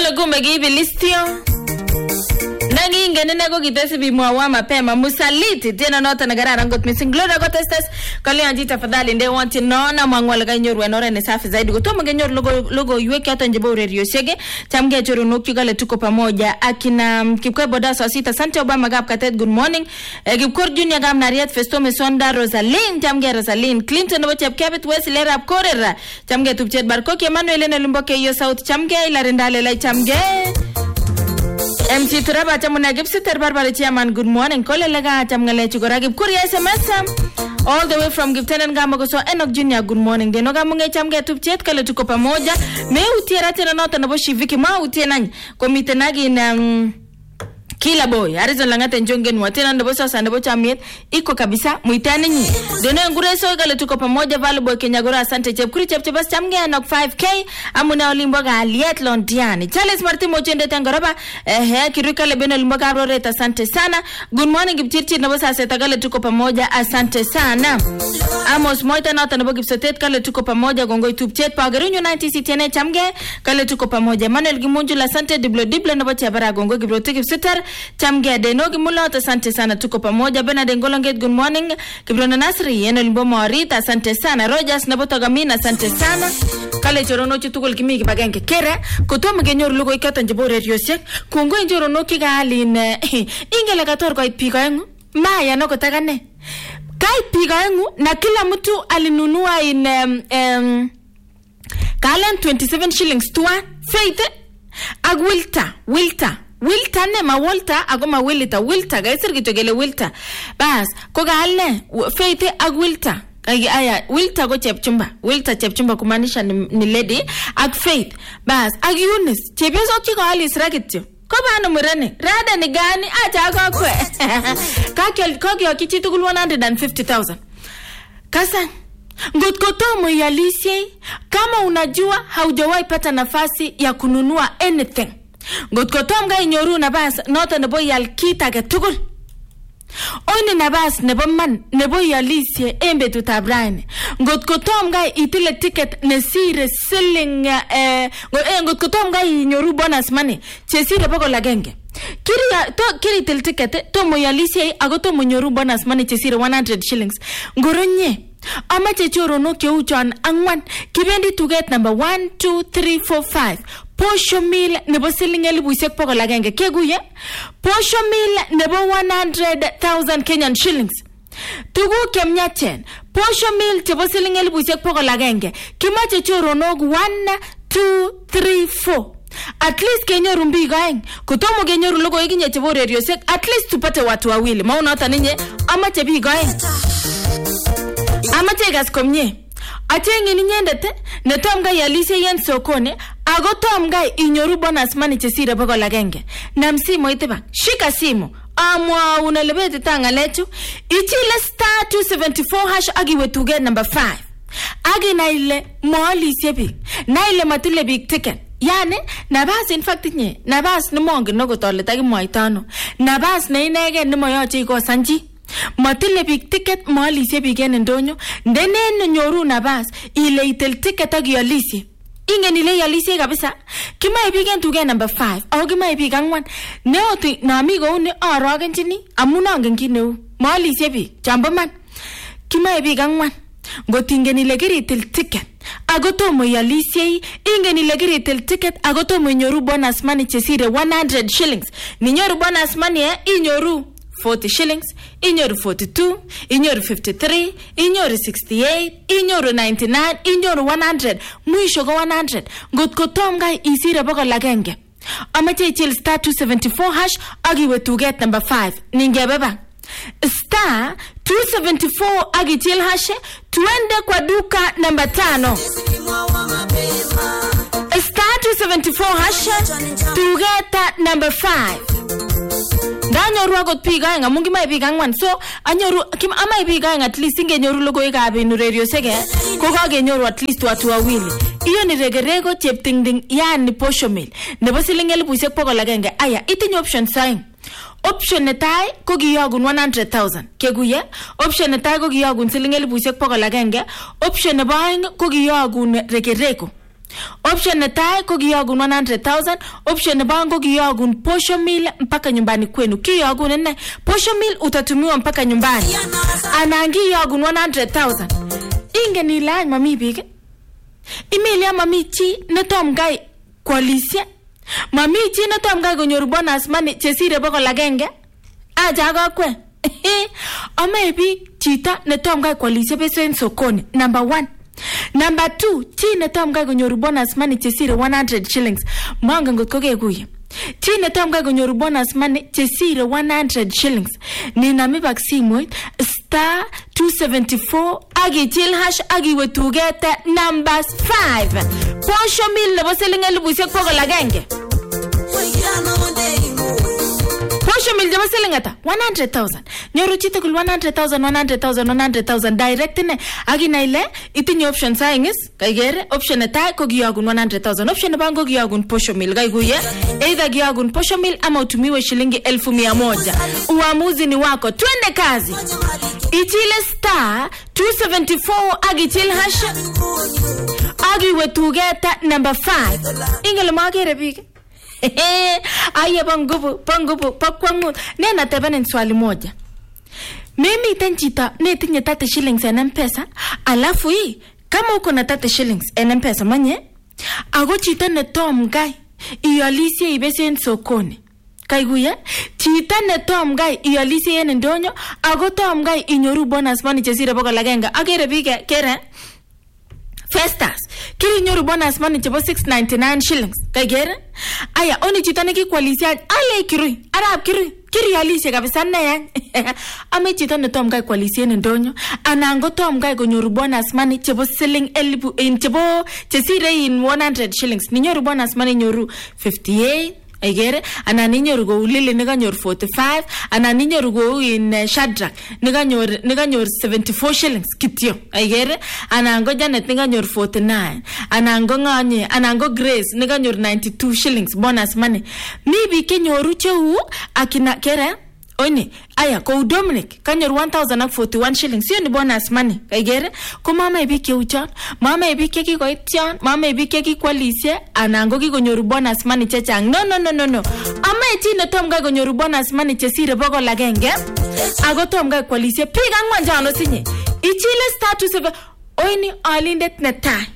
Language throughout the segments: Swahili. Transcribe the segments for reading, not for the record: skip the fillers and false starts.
Kole kumbe kiibilistio. Nangingen ine ko kitesi bimwawa mapema musaliti tena nota nagararan got missing Gloria Gotestes kalionji tafadhali nde wanti nona mwangwala kanyoru enore ne safi zaidi kutomo genyor logo yuweke hata njebo radio shege tamge choro noki kale tuko pamoja akina Kipkwe Bodaso asita Sante Obama gap katet good morning Kipkor Junior gam Nariat Festo Mesonda Rosaline tamge Rosaline Clinton no chep Kebet West Lera Korera tamge tupchet Barkoki Emmanuel ene Lumboke yo South tamge ila rendale lai tamge MC Turaba chamuna gipsiter barbara chairman good morning kole lega chamngale chugora gipkuri SMS all the way from Giptenen Gamago so Enoch Junior good morning deno gamunge chamge tupchet kale tuko pamoja me utiera tena nota na boshi viki ma utienany komite nagi na Kila boy Arizon Langate njongen watena ndo bosa sa ndo chamiet iko kabisa muitane nyi deno ngureso kale tuko pamoja valuable Kenyagora asante chepkuri chepchebas chamge Enoch 5k amuna olimboga aliet londiani Charles Martin Mochende tangoroba kirika le beno limboga roreta asante sana good morning Gipchirchi ndo bosa aseta kale tuko pamoja asante sana Amos Moita nota ndo Gipsotet kale tuko pamoja gongo YouTube chat Pagarunyo 90 chamge kale tuko pamoja Manuel Gimunju asante diblo ndo bocha bara gongo Gibrote Gipsitar chamge denogi mulota asante sana tuko pamoja Bernard Ngolonget good morning Kibrona Nasri yeno limbo Mawarita asante sana Rogers Naboto Gamina asante sana kale chorono chutukul kimiki bagenge kere kutomo genyor lugo ikata njebo radio shek kungo njorono kigalin ingela kator kwa ipiko yangu maya noko takane kai piko yangu na kila mtu alinunua in kalen 27 shillings tuwa Faith ag Wilta ne ma Walter agoma Wilta gaisir kitogele Wilta bas ko galle Faith ag Wilta aya Wilta go chepchumba kumaanisha ni lady ag Faith bas ag Eunice chebezo kiko Alice rakityo ko bana murane rada ni gani acha ko kwe kakyo kichitukul 150,000 kasa ngotkotomo yalisie kama unajua haujawahi pata nafasi ya kununua anything ngotkotom ga inyoru nabas nota nebo yal kita ke tugul oni nabas nebo man nebo yalisie embetu tabrane ngotkotom ga itile ticket ne sire selling ngotkotom ga inyoru bonus money chesire bako lagenge kiri til ticket to moyalisie agoto monyoru bonus money chesire 100 shillings ngoronye amache choro no ke uchan angwan kibendi tuget number 1 2 3 4 5 Posho meal nebo selling elibusek poko lagenge keguye posho meal nebo 100,000 Kenyan shillings tugu kemnyachen posho meal nebo selling elibusek poko lagenge kimache choro no 1 2 3 4 at least kenyoru mbigaeng kutomo kenyoru logo ikinye chebo radio sek at least tupate watu wawili maana hata ninye amache bigaeng amache gas komnye Achengi ni nyendete netom ga yalise yen sokone agotom ga inyoru bonus money chesire bako lagenge na msimo itiba shika simu amwa unalebete tanga lechu ichile *274 hash agiwe tuge number 5 agi na ile mwali sebi na ile matile big ticket yani nabas in fact nye nabas ni mongi nogo toleta gi mwaitano nabas na inege ni moyoche iko sanji matile big ticket mwali sebi gene ndonyo ndene nyoru nabas ile itel ticket agi yalisi ingen ile yalisi kabisa kima ibigen tuge number 5 au kima ibigan 1 neoti na amigo uni aragen chini amuna ngen kineu mwali sebi jambo man kima ibigan 1 ngotingen ile giritel ticket agotomo yalisi ingen ile giritel ticket agotomo nyoru bonus money chesire 100 shillings ni nyoru bonus money inyoru 40 shillings, inyoru 42, inyoru 53, inyoru 68, inyoru 99, inyoru 100, mwisho go 100. Ngotko tomga isire bako lagenge. Amache ichil *274 hash agiwe to get number 5. Ningebeba. *274 agichil hash tuende kwa duka number 5. *274 hash to get number 5. Danyoru agot piga nga mungi mai piga ngwan so anyoru kim amai piga nga at least ingenyoru logo ikabe no radio sege ko kagenyoru at least watu wawili iyo ni regerego cheptingding yani posho meal nebo silingeli busek poko lagenge aya itinyo option sign option netai ko giyogun 100,000 keguye option netai ko giyogun silingeli busek poko lagenge option nebo aeng ko giyogun regerego Option netai ko kiyogun 100,000, option nebo ko kiyogun posho meal mpaka nyumbani kwenu. Kiyogun nene posho meal utatumiwa mpaka nyumbani. Anan kiyogun 100,000. Ingen ile mami biik. Email ya mami chi netom gai kwalisye. Mami chi netom gai konyoru bonus money chesire 100. Aja kakwe. Ame biik chita netom gai kwalisye beso en sokoni. Number 1. Number 2, chi netom gai konyoru bonus money chesire 100 shillings. Manga ngot ko kekuye. Chi netom gai konyoru bonus money chesire 100 shillings. Ninami bak simoit star 274 agichil hash agiwe tugete numbers 5. Posho meal nebo siling 100,000. Posho meal nebo siling ata 100,000. Nyoru chito kul 100,000 direct ne agina ile itinye option saingis kaigere option netai ko kiyogun 100,000, option nebo ko kiyogun posho meal kaiguye either kiyogun posho meal ama utumiwe shilingi 1,100. Uamuzi ni wako, twende kazi. Ichile star 274 agichil hash agiwe tugeta number 5. Ingele magere biki aye pangupu pakwangut. Nena tebenen swali moja. Mimi tenchita netinye 30 shillings en M-Pesa, alafu hii kama uko na 30 shillings en M-Pesa manye ago chita netom gai ialisye ibese en sokoni. Kaiguye chita netom gai ialisye en ndonyo ago tom gai inyoru bonus money chesire 100. Agere bige kere Festas kiri nyoru bonus money chebo 699 shillings. Kaigere aya oni chita nekikwalisya ale kirui arab kirui kiri alisye kabisa ne ame chita netom gai kwalisye en ndonyo anango tom gai konyoru bonus money chebo siling 1000 chebo chesire in 100 shillings. Ninyoru bonus money nyoru 58. Aigere anan inyoru go Lily nikanyor 45, anan inyoru go in Shadrach nikanyor 74 shillings kityo. Aigere anan go Janet nikanyor 49, anan go nganye anan go Grace nikanyor 92 shillings bonus money. Mibi kenyoru cheu akina kere Oini, aya, ko Dominic, kanyor 1,041 shillings. Siyo ni bonus money. Kaigere, ko mama ebiki uchan, mama ebiki kiko itian, mama ebiki kiko lisye, anango kiko nyoru bonus money chechang. No. Ama eti na tom gai konyoru bonus money chesire 100. Ago tom gai kwa lisye, piga ngwanjano sinye. Ichile status eve, oini alindet netai.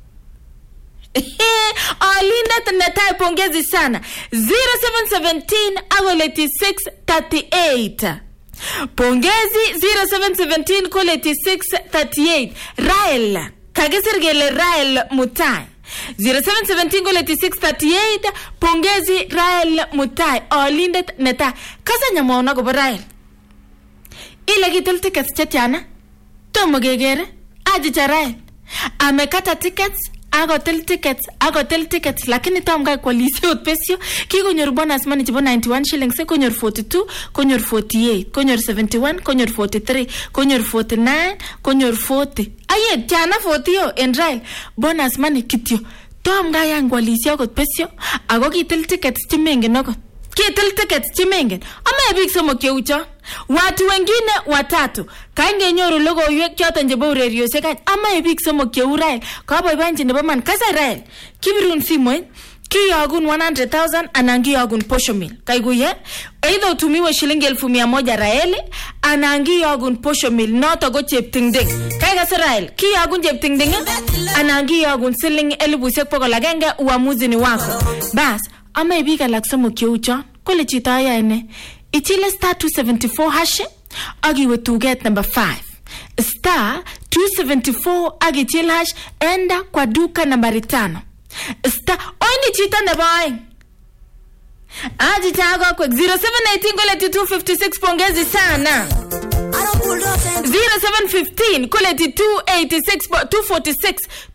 Alindet netai pongezi sana 0717 agoleti 638 pongezi 0717 koleti 638 Rael kagesirgele Rael Mutai 0717 koleti 638 pongezi Rael Mutai alindet netai kasa nyamona go Rael ile kitil tickets chetiana tomo gegere ajicha Rael amekata tickets agotel tickets lakini tom gai kwa lisyo pesyo kikonyor bonus money chibo 91 shillings konyor 42 konyor 48 konyor 71 konyor 43 konyor 49 konyor 40 aye tiana 40 yo en Rael bonus money kityo tom gai angwa lisyo got pesyo ago kitil tickets chimengen ogot kitil tickets chimengen ama big somo keucho watu wengine watatu kainge nyoru logoiwek choton chebo ureriosiek ama ebik somok cheu Rael kaboiboenchi nebo man kasa Rael kibirun simoit kiyogun 100,000 anan kiyogun posho meal kaiguye either utumiwe shilingi 1,100 Rael anan kiyogun posho meal noto go cheptingding kaigasa Rael kiyogun cheptingding anan kiyogun siling 1,100 uamuzi ni wako bas ama ebik alak somok cheu chon kole chito aya ene ichile star 274 hash agiwe tuget number 5 star 274 agichile hash enda kwa duka nambari 5 star oini chita nebaing aji chago kwa 0718 koleti 256 pongezi sana 0715 koleti 246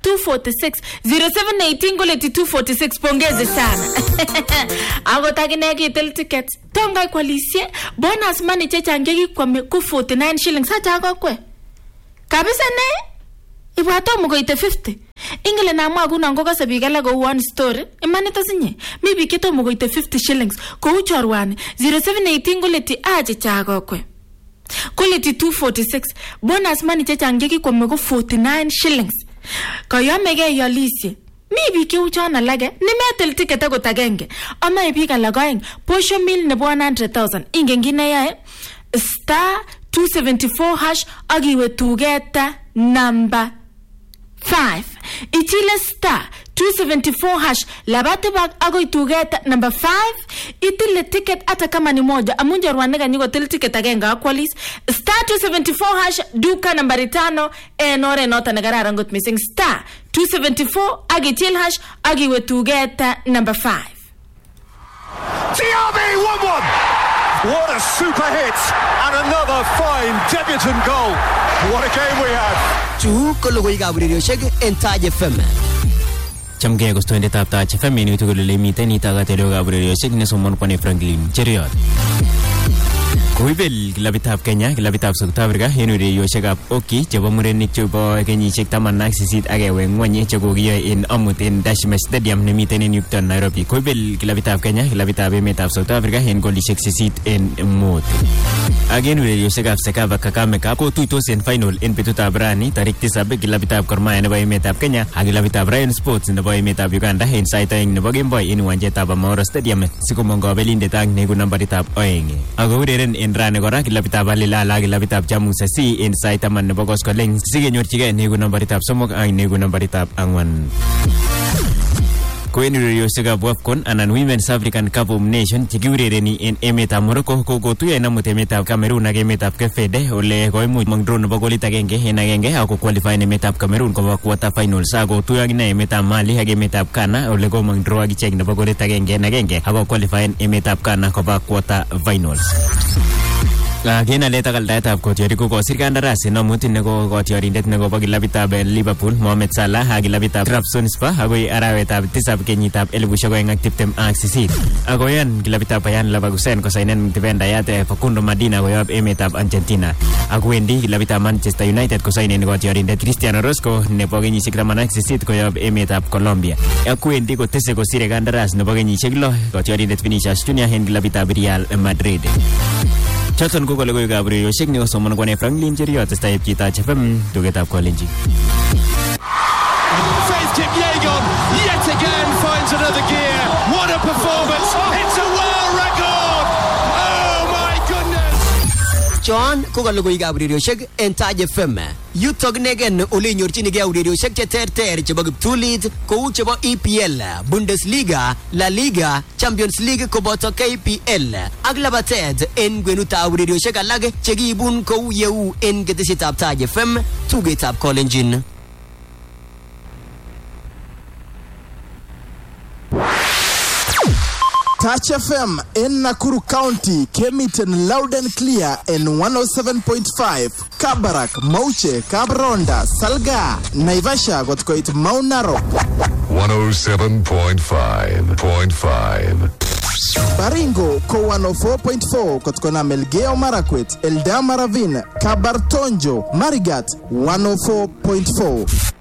0718 koleti 246 pongezi sana ago tagine kitel ticket tonga kwa lisye bonus money chechange kikwame ku 49 shillings acha kwe kabisa ne ibwato mugoite 50 ingele na mwa kuna ngoka sabigala go one story imanita sinye maybe kito mugoite 50 shillings ko uchorwani 0718 koleti acha chago kwe koleti 246 bonus money chechange kikwame ku 49 shillings kayamege yalisye mi biik cheu chon alage nimetil ticket akot agenge amae biik alak aeng posho meal nebo 100,000 ingen kit neyoe star 274 hash akiwe tugeta number 5 ichile star 274 hash labate bak agoi tugeta number 5 itile ticket hata kama ni moja amunja rwanda kanyigo til ticket agenge akwalis star 274 hash duka number 5 enore nota nagararan got missing star 274 agitil hash agiwe tugeta number 5 TRB 1-1. What a super hit and another fine debutant goal. What a game we have. Chu kologoi gabrioshek en Taj FM. Chamge gusto ende tap Taj FM ni tu golele miten ni taga telo gabrioshek ne somon kone Franklin Cheriot. Kuibel kilabitab Kenya kilabitab South Africa henu radio shekap oki chebo murenik chebo kenyisiek 18 akewe ngwanye chekokiyoe en amut en Dashima Stadium nemiten en Newton Nairobi. Kuibel kilabitab Kenya kilabitab emetab South Africa en golisiek 8 en mut. Again radio shekap Sekava Kakamega ko tuitos en final en betutab rani tarik 7 kilabitab Gor Mahia nebo emetab Kenya ak kilabitab Rayon Sports nebo emetab Uganda en sait aeng nebo Game Boy en uwanjetab Amahoro Stadium sikomongo belindet ak negu nambaritab 2 ako ureren en rani kora kilabitab Alilala kilabitab Jamusa C en sait 10 nebo koskoleng sikenyorchigei negu nambaritab 3 ak negu nambaritab 4 Kwen urerioshekab WAFCON anan Women's African Cup of Nations chekiurereni en emetab Morocco kokotuyo en amut emetab Cameroon ak emetab Kefede ole koimuch mong draw nebo golit agenge en agenge ako qualify en emetab Cameroon koba quarter finals ako tuyo akine emetab Mali ak emetab Ghana ole komong draw akichek nebo golit agenge en agenge ako qualify en emetab Ghana koba quarter finals. Kena leta kaldaetab kotiori ko kosir kandaras en amut neko kotiorindet neko bo kilabitab Liverpool Mohamed Salah ak kilabitab Trabzonspor agoi arawetab 7 kenyitab 2028 ako yan kilabitab Bayern Leverkusen kosainen defendayat Facundo Medina koyob emetab Argentina ak wendi kilabitab Manchester United kosainen kotiorindet Cristiano Rosco nebo kenyisiek 18 koyob emetab Colombia ak wendi kotese kosire kandaras nebo kenyisiek 6 kotiorindet Vinicius Junior en kilabitab Real Madrid. Choton ko kolegoy gabrioshek ni osomon kone Franklin Cheriot stay Taj FM tugetab Kolenjin. Faith Kipyegon yet again finds another gear. What a performance. It's a world record. Oh my goodness. John ko kologoi gabrioshek en Taj FM. Yutok negen ole nyorchinige urerioshek cheterter chebo kiptulit kou chebo EPL, Bundesliga, La Liga, Champions League koboto KPL ak labatet en kwenutab urerioshek alak chekiibun kou yeu en ketesietab Taj FM tugetab Kolenjin. Touch FM in Nakuru County came it in loud and clear in 107.5. Kabarak, Mauche, Kabronda, Salga, Naivasha got quite Mount Narok. 107.5. Baringo ko 104.4 kotkona Melgeo Marakwet, Eldama Ravine, Kabartonjo, Marigat 104.4.